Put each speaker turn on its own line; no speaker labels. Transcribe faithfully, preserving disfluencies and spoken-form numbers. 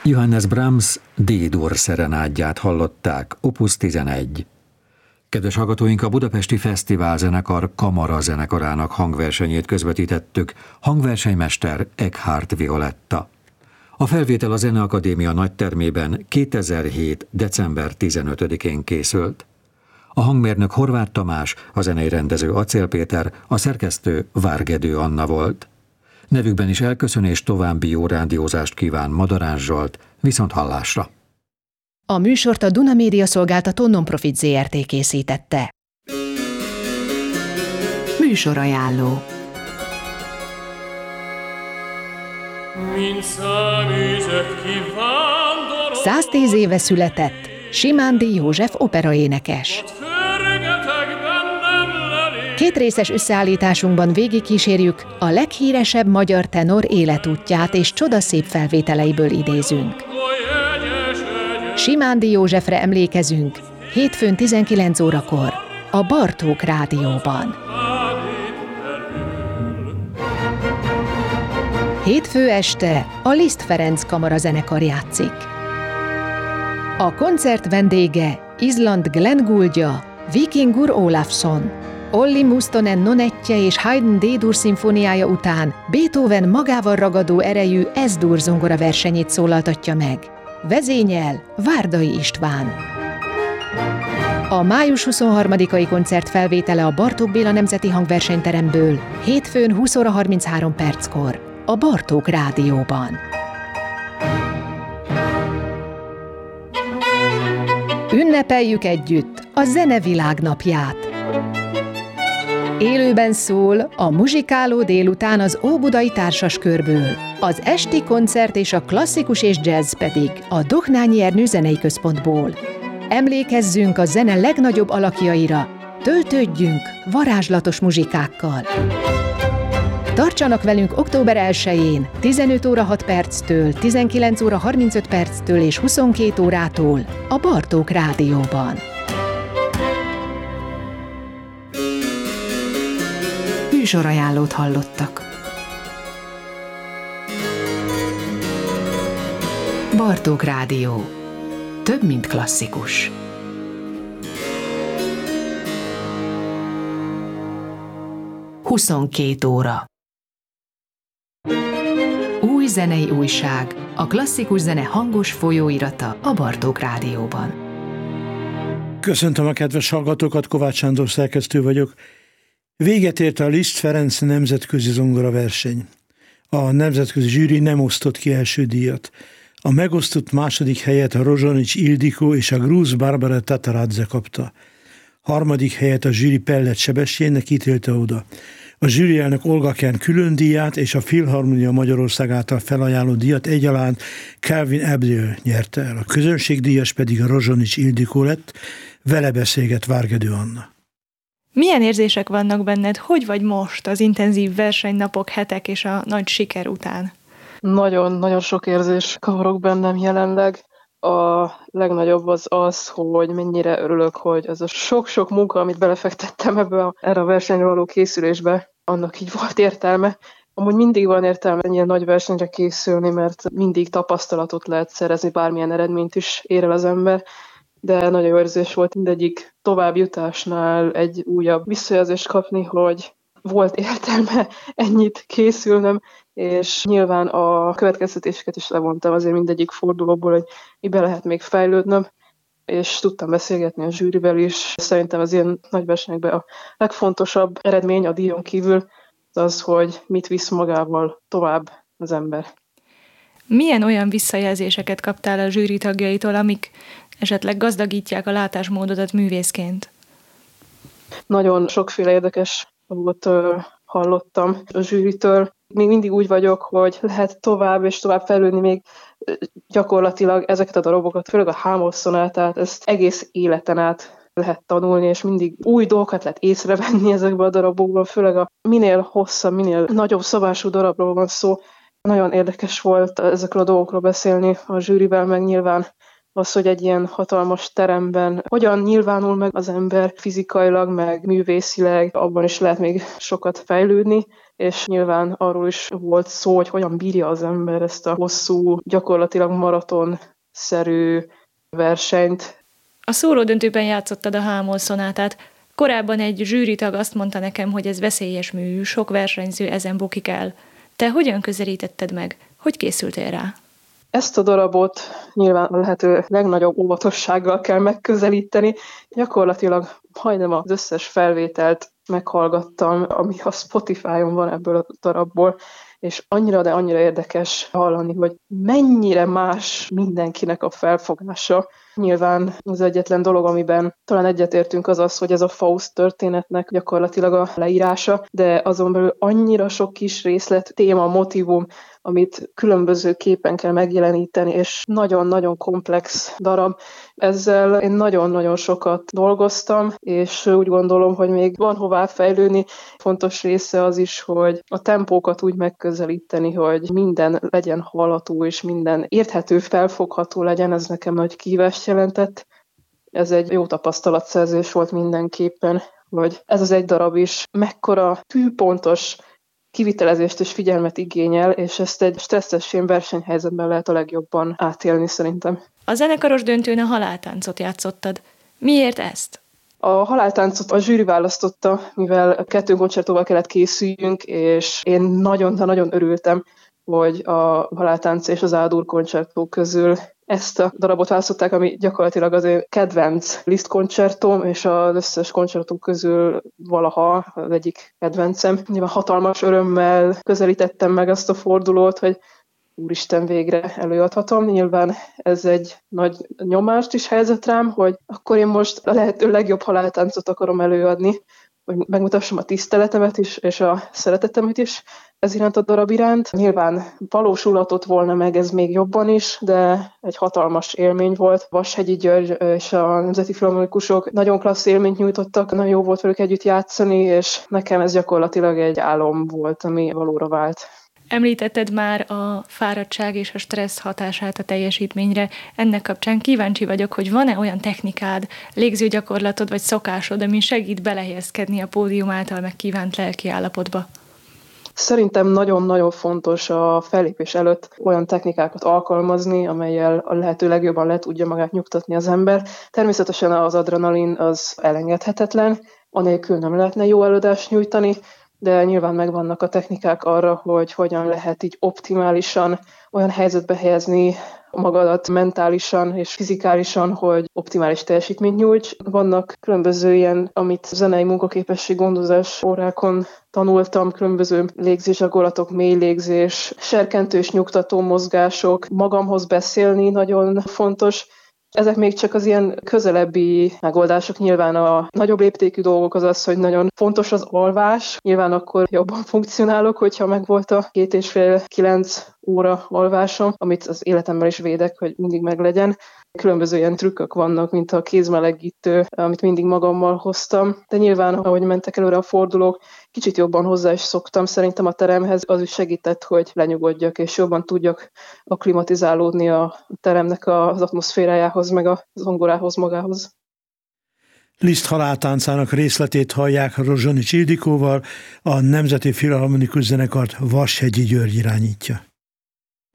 Johannes Brahms D-dur szerenádját hallották, opus tizenegy. Kedves hallgatóink, a Budapesti Fesztivál Zenekar Kamara zenekarának hangversenyét közvetítettük, hangversenymester Eckhardt Violetta. A felvétel a Zeneakadémia nagytermében kétezer-hét. december tizenötödikén készült. A hangmérnök Horváth Tamás, a zenei rendező Acél Péter, a szerkesztő Várgedő Anna volt. Nevükben is elköszön és további jó rádiózást kíván Madarás Zsolt, viszont hallásra.
A műsort a Duna Média Szolgáltató Nonprofit Zé Er Té készítette. Műsorajánló. száztíz éve született Simándi József operaénekes. Kétrészes összeállításunkban végigkísérjük a leghíresebb magyar tenor életútját és csodaszép felvételeiből idézünk. Simándi Józsefre emlékezünk hétfőn tizenkilenc órakor a Bartók Rádióban. Hétfő este a Liszt Ferenc kamarazenekar játszik. A koncert vendége Izland Glenn Vikingur Olafsson. Olli Mustonen nonettje és Haydn D-dur szimfóniája után Beethoven magával ragadó erejű S-dur zongora versenyét szólaltatja meg. Vezényel Várdai István. A május huszonharmadikai koncert felvétele a Bartók Béla Nemzeti Hangversenyteremből hétfőn húsz óra harminchárom perckor a Bartók Rádióban. Ünnepeljük együtt a Zene Világnapját! Élőben szól a muzsikáló délután az Óbudai Társaskörből, az esti koncert és a klasszikus és jazz pedig a Dohnányi Ernő Zenei Központból. Emlékezzünk a zene legnagyobb alakjaira, töltődjünk varázslatos muzsikákkal. Tartsanak velünk október elsején, tizenöt óra hat perctől, tizenkilenc óra harmincöt perctől és huszonkét órától a Bartók Rádióban. Műsorajánlót hallottak. Bartók Rádió. Több, mint klasszikus. huszonkét óra. Új zenei újság. A klasszikus zene hangos folyóirata a Bartók Rádióban.
Köszöntöm a kedves hallgatókat, Kovács Sándor szerkesztő vagyok. Véget ért a Liszt Ferenc nemzetközi zongora verseny. A nemzetközi zsűri nem osztott ki első díjat. A megosztott második helyet a Rozsonics Ildikó és a grúz Barbara Tataradze kapta. Harmadik helyet a zsűri Pellet Sebestyénnek ítélte oda. A zsűri elnök Olga Kern külön díját és a Filharmonia Magyarország által felajánlott díjat egyaránt Calvin Abdul nyerte el. A közönségdíjas pedig a Rozsonics Ildikó lett, vele beszélget Várgedő Anna.
Milyen érzések vannak benned? Hogy vagy most az intenzív versenynapok, hetek és a nagy siker után?
Nagyon-nagyon sok érzés kavarok bennem jelenleg. A legnagyobb az az, hogy mennyire örülök, hogy ez a sok-sok munka, amit belefektettem ebbe a, erre a versenyre való készülésbe, annak így volt értelme. Amúgy mindig van értelme ennyire nagy versenyre készülni, mert mindig tapasztalatot lehet szerezni, bármilyen eredményt is ér el az ember. De nagyon jó érzés volt mindegyik továbbjutásnál egy újabb visszajelzést kapni, hogy volt értelme ennyit készülnöm, és nyilván a következtetéseket is levontam azért mindegyik fordulóból, hogy mibe lehet még fejlődnöm, és tudtam beszélgetni a zsűrivel is. Szerintem az ilyen nagy versenyekben a legfontosabb eredmény a díjon kívül az, hogy mit visz magával tovább az ember.
Milyen olyan visszajelzéseket kaptál a zsűri tagjaitól, amik esetleg gazdagítják a látásmódodat művészként?
Nagyon sokféle érdekes dolgot hallottam a zsűritől. Még mindig úgy vagyok, hogy lehet tovább és tovább fejlődni még gyakorlatilag ezeket a darabokat, főleg a Hámos szonátát, ezt egész életen át lehet tanulni, és mindig új dolgokat lehet észrevenni ezekben a darabokban, főleg a minél hosszabb, minél nagyobb szabású darabról van szó. Nagyon érdekes volt ezekről a dolgokról beszélni a zsűrivel, meg nyilván Az, hogy egy ilyen hatalmas teremben hogyan nyilvánul meg az ember fizikailag, meg művészileg, abban is lehet még sokat fejlődni, és nyilván arról is volt szó, hogy hogyan bírja az ember ezt a hosszú, gyakorlatilag maratonszerű versenyt.
A szóródöntőben játszottad a Hámol szonátát. Korábban egy zsűritag azt mondta nekem, hogy ez veszélyes mű, sok versenyző ezen bukik el. Te hogyan közelítetted meg? Hogy készültél rá?
Ezt a darabot nyilván a lehető legnagyobb óvatossággal kell megközelíteni. Gyakorlatilag majdnem az összes felvételt meghallgattam, ami a Spotify-on van ebből a darabból, és annyira, de annyira érdekes hallani, hogy mennyire más mindenkinek a felfogása. Nyilván az egyetlen dolog, amiben talán egyetértünk, az az, hogy ez a Faust történetnek gyakorlatilag a leírása, de azon belül annyira sok kis részlet, téma, motivum, amit különböző képen kell megjeleníteni, és nagyon-nagyon komplex darab. Ezzel én nagyon-nagyon sokat dolgoztam, és úgy gondolom, hogy még van hová fejlődni. Fontos része az is, hogy a tempókat úgy megközelíteni, hogy minden legyen hallható, és minden érthető, felfogható legyen, ez nekem nagy kihívást jelentett. Ez egy jó tapasztalatszerzés volt mindenképpen, hogy ez az egy darab is mekkora tűpontos kivitelezést és figyelmet igényel, és ezt egy stresszes versenyhelyzetben lehet a legjobban átélni szerintem.
A zenekaros döntőn a haláltáncot játszottad. Miért ezt?
A haláltáncot a zsűri választotta, mivel kettő koncertóval kellett készüljünk, és én nagyon-nagyon örültem, hogy a haláltánc és az A-dur koncertó közül ezt a darabot választották, ami gyakorlatilag az én kedvenc Liszt koncertóm, és az összes koncertó közül valaha az egyik kedvencem. Nyilván hatalmas örömmel közelítettem meg azt a fordulót, hogy úristen, végre előadhatom. Nyilván ez egy nagy nyomást is helyezett rám, hogy akkor én most a lehető legjobb haláltáncot akarom előadni, hogy megmutassam a tiszteletemet is, és a szeretetemet is ez iránt a darab iránt. Nyilván valósulhatott volna meg ez még jobban is, de egy hatalmas élmény volt. Vashegyi György és a Nemzeti Filharmonikusok nagyon klassz élményt nyújtottak, nagyon jó volt velük együtt játszani, és nekem ez gyakorlatilag egy álom volt, ami valóra vált.
Említetted már a fáradtság és a stressz hatását a teljesítményre. Ennek kapcsán kíváncsi vagyok, hogy van-e olyan technikád, légzőgyakorlatod vagy szokásod, ami segít belehelyezkedni a pódium által megkívánt lelki állapotba?
Szerintem nagyon-nagyon fontos a fellépés előtt olyan technikákat alkalmazni, amellyel a lehető legjobban le tudja magát nyugtatni az ember. Természetesen az adrenalin az elengedhetetlen, anélkül nem lehetne jó előadást nyújtani, de nyilván megvannak a technikák arra, hogy hogyan lehet így optimálisan olyan helyzetbe helyezni magadat mentálisan és fizikálisan, hogy optimális teljesítményt nyújts. Vannak különböző ilyen, amit zenei munkaképesség gondozás órákon tanultam, különböző légzésgyakorlatok, mély légzés, serkentő és nyugtató mozgások, magamhoz beszélni nagyon fontos. Ezek még csak az ilyen közelebbi megoldások. Nyilván a nagyobb léptékű dolgok az az, hogy nagyon fontos az alvás. Nyilván akkor jobban funkcionálok, hogyha megvolt a két és fél kilenc óra alvásom, amit az életemben is védek, hogy mindig meglegyen. Különböző ilyen trükkök vannak, mint a kézmelegítő, amit mindig magammal hoztam. De nyilván, ahogy mentek előre a fordulók, kicsit jobban hozzá is szoktam szerintem a teremhez. Az is segített, hogy lenyugodjak, és jobban tudjak akklimatizálódni a teremnek az atmoszférájához, meg a zongorához magához.
Liszt haláltáncának részletét hallják Rozsonics Ildikóval, a Nemzeti Filharmonikus Zenekart Vashegyi György irányítja.